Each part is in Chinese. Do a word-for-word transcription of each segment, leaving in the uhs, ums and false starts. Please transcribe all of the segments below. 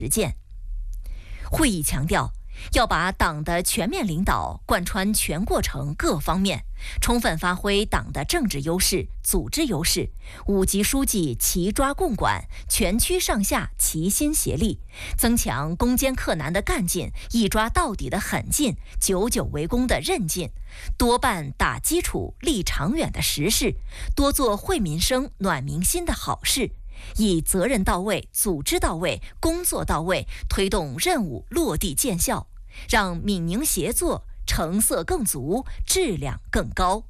实践。会议强调，要把党的全面领导贯穿全过程各方面，充分发挥党的政治优势、组织优势，五级书记齐抓共管，全区上下齐心协力，增强攻坚克难的干劲，一抓到底的狠劲，久久为功的韧劲，多办打基础、立长远的实事，多做惠民生、暖民心的好事，以责任到位、组织到位、工作到位，推动任务落地见效，让闽宁协作成色更足，质量更高。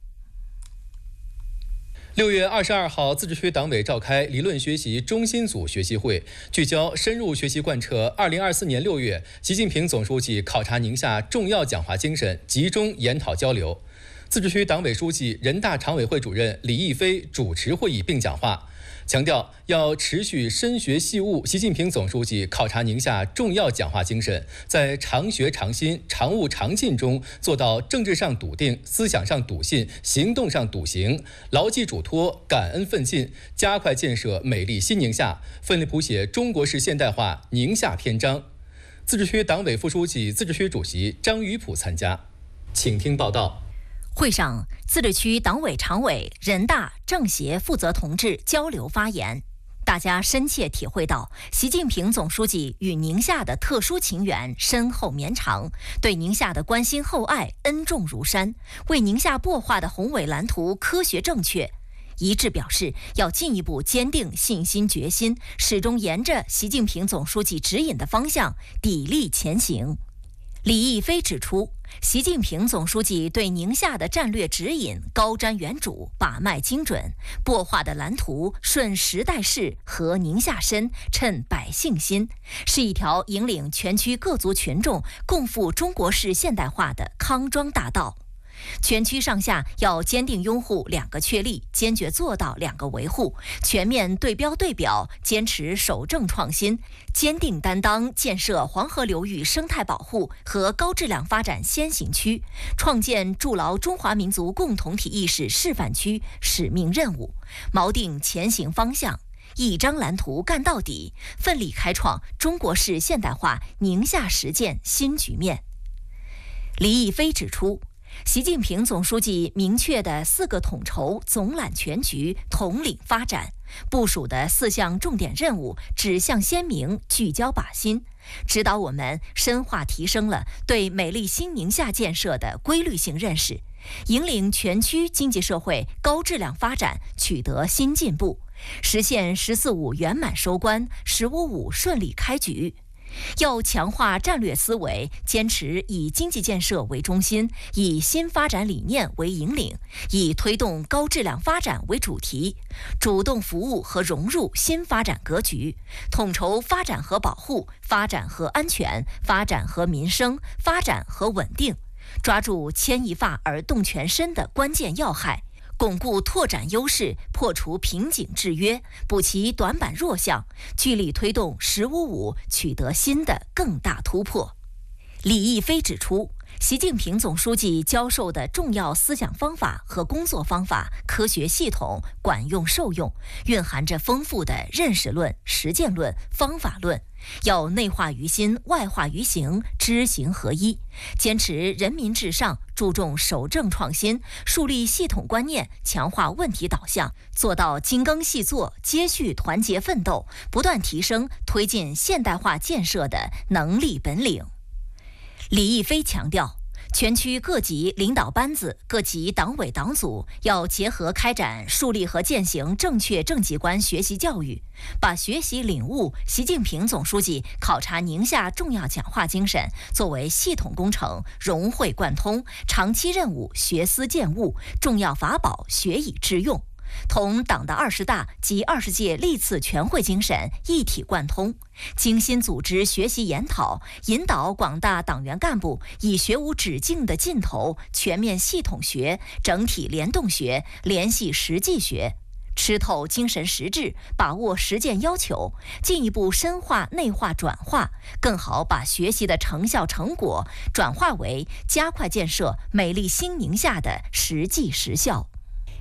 六月二十二号，自治区党委召开理论学习中心组学习会，聚焦深入学习贯彻二零二四年六月习近平总书记考察宁夏重要讲话精神，集中研讨交流。自治区党委书记、人大常委会主任李毅飞主持会议并讲话，强调要持续深学细悟习近平总书记考察宁夏重要讲话精神，在常学常新、常务常进中做到政治上笃定、思想上笃信、行动上笃行，牢记嘱托、感恩奋进，加快建设美丽新宁夏，奋力谱写中国式现代化宁夏篇章。自治区党委副书记、自治区主席张于普参加，请听报道。 会上，自治区党委常委、人大、政协负责同志交流发言，大家深切体会到习近平总书记与宁夏的特殊情缘深厚绵长，对宁夏的关心厚爱恩重如山，为宁夏擘画的宏伟蓝图科学正确，一致表示要进一步坚定信心决心，始终沿着习近平总书记指引的方向砥砺前行。李毅飞指出，习近平总书记对宁夏的战略指引高瞻远瞩、把脉精准，擘画的蓝图顺时代势、合宁夏身、称百姓心，是一条引领全区各族群众共赴中国式现代化的康庄大道。全区上下要坚定拥护两个确立，坚决做到两个维护，全面对标对表，坚持守正创新，坚定担当建设黄河流域生态保护和高质量发展先行区，创建筑牢中华民族共同体意识示范区使命任务，锚定前行方向，一张蓝图干到底，奋力开创中国式现代化宁夏实践新局面。李毅飞指出，习近平总书记明确的四个统筹总揽全局、统领发展，部署的四项重点任务指向鲜明、聚焦靶心，指导我们深化提升了对美丽新宁夏建设的规律性认识，引领全区经济社会高质量发展取得新进步，实现“十四五”圆满收官、“十五五”顺利开局。要强化战略思维，坚持以经济建设为中心，以新发展理念为引领，以推动高质量发展为主题，主动服务和融入新发展格局，统筹发展和保护、发展和安全、发展和民生、发展和稳定，抓住牵一发而动全身的关键要害，巩固拓展优势，破除瓶颈制约，补齐短板弱项，聚力推动“十五五”取得新的更大突破。李毅飞指出，习近平总书记教授的重要思想方法和工作方法科学系统、管用受用，蕴含着丰富的认识论、实践论、方法论，要内化于心，外化于行，知行合一，坚持人民至上，注重守正创新，树立系统观念，强化问题导向，做到精耕细作，接续团结奋斗，不断提升推进现代化建设的能力本领。李毅飞强调，全区各级领导班子、各级党委党组要结合开展树立和践行正确政绩观学习教育，把学习领悟习近平总书记考察宁夏重要讲话精神作为系统工程，融会贯通，长期任务学思践悟，重要法宝学以致用，同党的二十大及二十届历次全会精神一体贯通，精心组织学习研讨，引导广大党员干部以学无止境的劲头，全面系统学、整体联动学、联系实际学，吃透精神实质，把握实践要求，进一步深化内化转化，更好把学习的成效成果转化为加快建设美丽新宁夏的实际实效。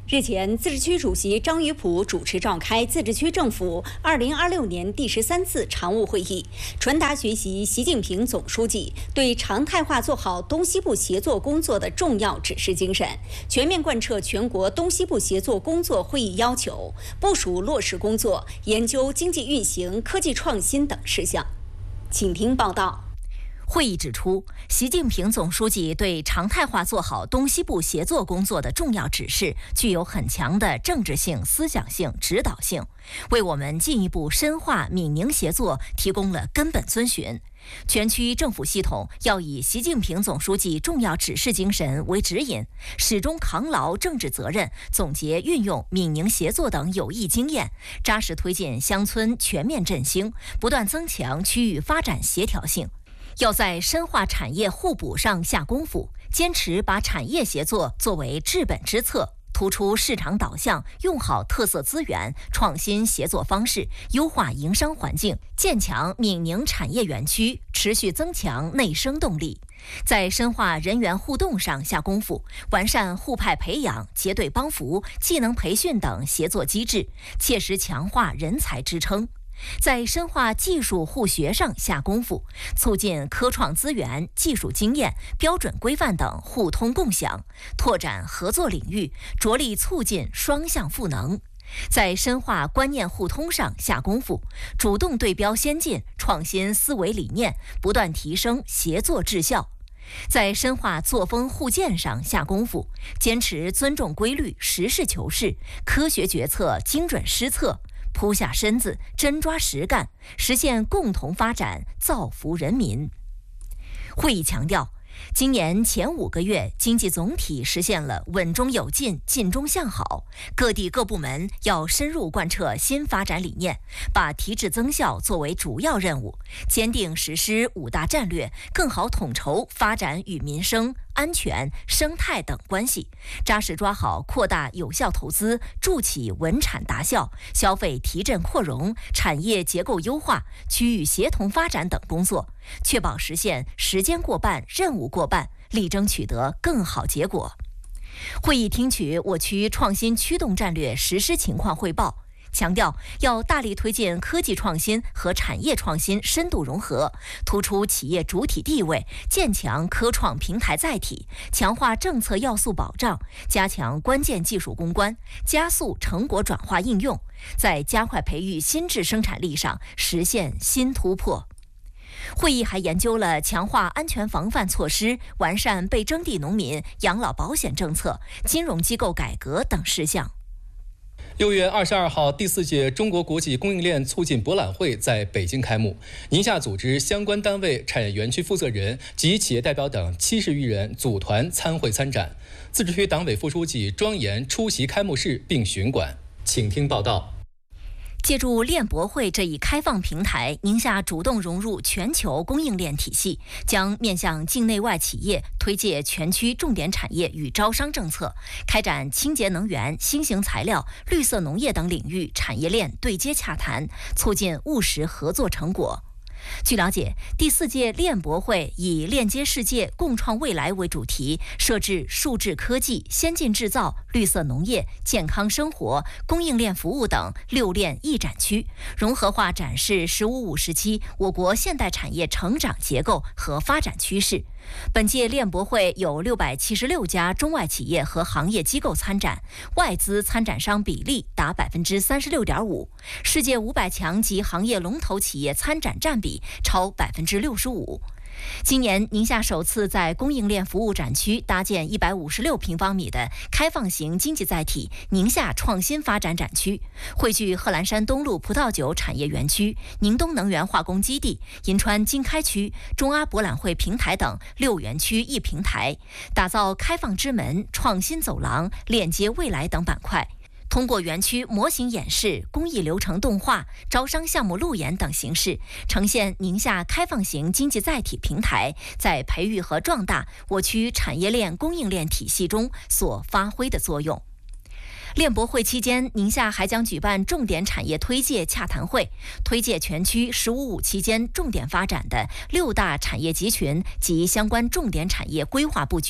日前，自治区主席张于普主持召开自治区政府二零二六年第十三次常务会议，传达学习习近平总书记对常态化做好东西部协作工作的重要指示精神，全面贯彻全国东西部协作工作会议要求，部署落实工作，研究经济运行、科技创新等事项。请听报道。 会议指出，习近平总书记对常态化做好东西部协作工作的重要指示，具有很强的政治性、思想性、指导性，为我们进一步深化闽宁协作提供了根本遵循。全区政府系统要以习近平总书记重要指示精神为指引，始终扛牢政治责任，总结运用闽宁协作等有益经验，扎实推进乡村全面振兴，不断增强区域发展协调性。要在深化产业互补上下功夫，坚持把产业协作作为治本之策，突出市场导向，用好特色资源，创新协作方式，优化营商环境，建强闽宁产业园区，持续增强内生动力。在深化人员互动上下功夫，完善互派培养、结对帮扶、技能培训等协作机制，切实强化人才支撑。在深化技术互学上下功夫，促进科创资源、技术经验、标准规范等互通共享，拓展合作领域，着力促进双向赋能。在深化观念互通上下功夫，主动对标先进、创新思维理念，不断提升协作质效。在深化作风互鉴上下功夫，坚持尊重规律、实事求是、科学决策、精准施策，扑下身子，真抓实干，实现共同发展，造福人民。会议强调，今年前五个月，经济总体实现了稳中有进、进中向好。各地各部门要深入贯彻新发展理念，把提质增效作为主要任务，坚定实施五大战略，更好统筹发展与民生、安全、生态等关系，扎实抓好扩大有效投资、助企稳产达效、消费提振扩容、产业结构优化、区域协同发展等工作，确保实现时间过半、任务过半，力争取得更好结果。会议听取我区创新驱动战略实施情况汇报，强调要大力推进科技创新和产业创新深度融合，突出企业主体地位，建强科创平台载体，强化政策要素保障，加强关键技术攻关，加速成果转化应用，在加快培育新质生产力上实现新突破。会议还研究了强化安全防范措施、完善被征地农民养老保险政策、金融机构改革等事项。 六月二十二号，第四届中国国际供应链促进博览会在北京开幕。宁夏组织相关单位、产业园区负责人及企业代表等七十余人组团参会参展。自治区党委副书记庄严出席开幕式并巡馆。请听报道。 借助链博会这一开放平台，宁夏主动融入全球供应链体系，将面向境内外企业推介全区重点产业与招商政策，开展清洁能源、新型材料、绿色农业等领域产业链对接洽谈，促进务实合作成果。据了解，第四届链博会以链接世界、共创未来为主题，设置数字科技、先进制造、绿色农业、健康生活、供应链服务等六链一展区，融合化展示“十五五”时期我国现代产业成长结构和发展趋势。本届链博会有六百七十六家中外企业和行业机构参展，外资参展商比例达百分之三十六点五，世界五百强及行业龙头企业参展占比超百分之六十五。今年，宁夏首次在供应链服务展区搭建一百五十六平方米的开放型经济载体宁夏创新发展展区，汇聚贺兰山东路葡萄酒产业园区、宁东能源化工基地、银川经开区、中阿博览会平台等六园区一平台，打造开放之门、创新走廊、链接未来等板块。通过园区模型演示、工艺流程动画、招商项目路演等形式，呈现宁夏开放型经济载体平台在培育和壮大我区产业链供应链体系中所发挥的作用。链博会期间，宁夏还将举办重点产业推介洽谈会，推介全区“十五五”期间重点发展的六大产业集群及相关重点产业规划布局。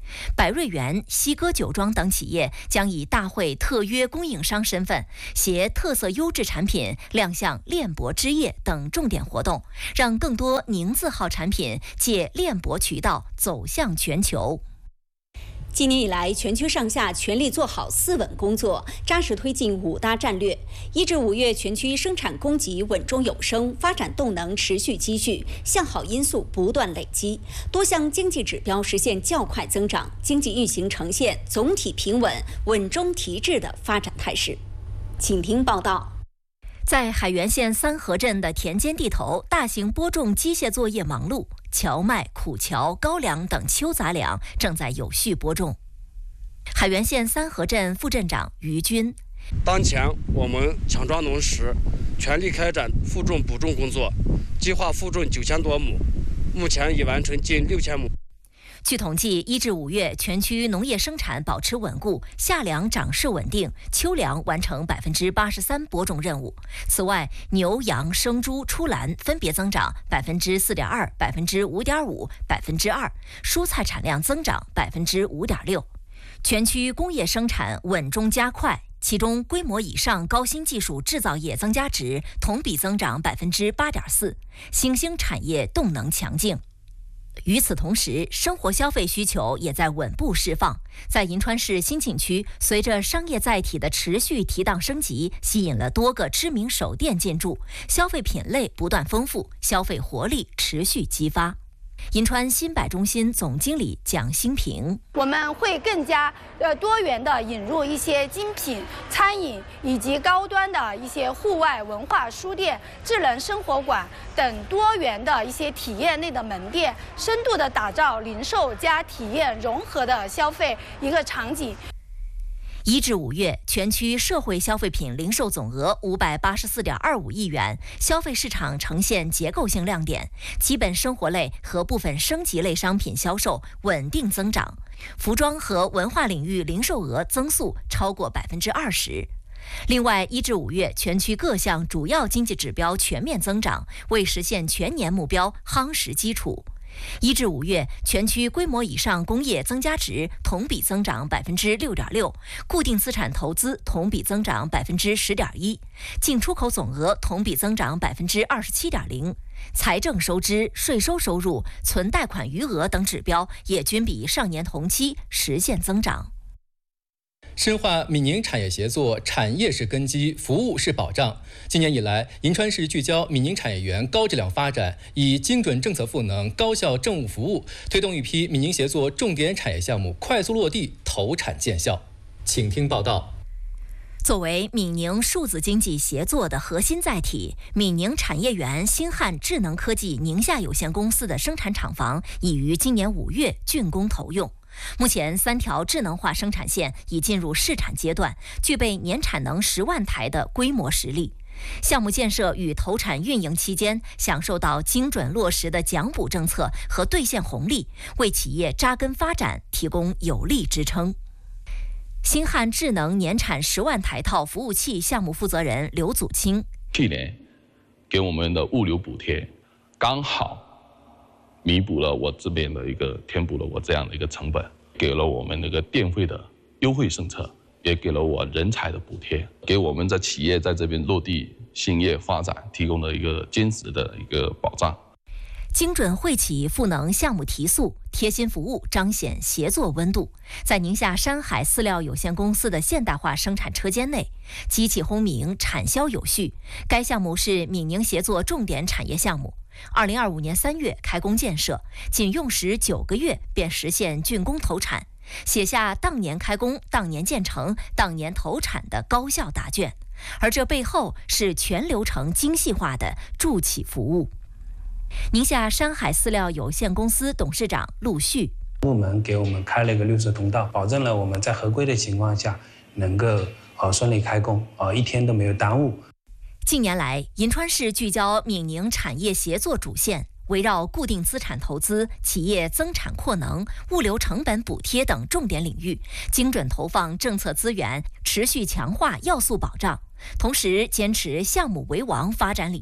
百瑞园、西哥酒庄等企业将以大会特约供应商身份，携特色优质产品亮相链博之夜等重点活动，让更多宁字号产品借链博渠道走向全球。 今年以来，全区上下全力做好四稳工作，扎实推进五大战略。一至五月，全区生产供给稳中有升，发展动能持续积蓄，向好因素不断累积，多项经济指标实现较快增长，经济运行呈现总体平稳、稳中提质的发展态势。请听报道。 在海原县三河镇的田间地头，大型播种机械作业忙碌，荞麦、苦荞、高粱等秋杂粮正在有序播种。海原县三河镇副镇长于军： 当前我们强抓农时，全力开展复种补种工作，计划复种九千多亩，目前已完成近六千亩。 据统计，一至五月，全区农业生产保持稳固，夏粮长势稳定，秋粮完成百分之八十三播种任务。此外，牛羊生猪出栏分别增长百分之四点二、百分之五点五、百分之二，蔬菜产量增长百分之五点六。全区工业生产稳中加快，其中规模以上高新技术制造业增加值同比增长百分之八点四，新兴产业动能强劲。与此同时，生活消费需求也在稳步释放。在银川市新景区，随着商业载体的持续提档升级，吸引了多个知名首店进驻，消费品类不断丰富，消费活力持续激发。银川新百中心总经理蒋新平： 我们会更加呃多元的引入一些精品餐饮以及高端的一些户外文化书店、智能生活馆等多元的一些体验类的门店，深度的打造零售加体验融合的消费一个场景。 一至五月，全区社会消费品零售总额五百八十四点二五亿元，消费市场呈现结构性亮点，基本生活类和部分升级类商品销售稳定增长，服装和文化领域零售额增速超过百分之二十。另外，一至五月，全区各项主要经济指标全面增长，为实现全年目标夯实基础。一至五月，全区规模以上工业增加值同比增长百分之六点六，固定资产投资同比增长百分之十点一，进出口总额同比增长百分之二十七点零，财政收支、税收收入、存贷款余额等指标也均比上年同期实现增长。 深化闽宁产业协作，产业是根基，服务是保障。今年以来，银川市聚焦闽宁产业园高质量发展，以精准政策赋能、高效政务服务，推动一批闽宁协作重点产业项目快速落地、投产见效。请听报道。 作为闽宁数字经济协作的核心载体，闽宁产业园新汉智能科技宁夏有限公司的生产厂房已于今年五月竣工投用。目前，三条智能化生产线已进入试产阶段，具备年产能十万台的规模实力。项目建设与投产运营期间，享受到精准落实的奖补政策和兑现红利，为企业扎根发展提供有力支撑。新汉智能年产十万台套服务器项目负责人刘祖清： 去年给我们的物流补贴，刚好弥补了我这边的一个填补了我这样的一个成本，给了我们那个电费的优惠政策，也给了我人才的补贴，给我们在企业在这边落地兴业发展提供了一个坚实的一个保障。 精准惠企赋能项目提速，贴心服务彰显协作温度。在宁夏山海饲料有限公司的现代化生产车间内，机器轰鸣，产销有序。该项目是闽宁协作重点产业项目。二零二五年三月开工建设，仅用时九个月便实现竣工投产，写下当年开工、当年建成、当年投产的高效答卷。而这背后是全流程精细化的助企服务。宁夏山海饲料有限公司董事长陆旭： 部门给我们开了一个绿色通道，保证了我们在合规的情况下能够呃顺利开工，呃一天都没有耽误。 近年来，银川市聚焦闽宁产业协作主线，围绕固定资产投资、企业增产扩能、物流成本补贴等重点领域，精准投放政策资源，持续强化要素保障，同时坚持项目为王发展理念，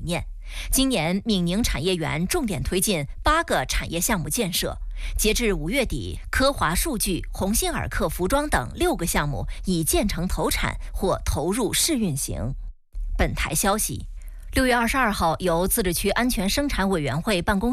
今年闽宁产业园重点推进八个产业项目建设，截至五月底，科华数据、鸿星尔克服装等六个项目已建成投产或投入试运行。本台消息，六月二十二号，由自治区安全生产委员会办公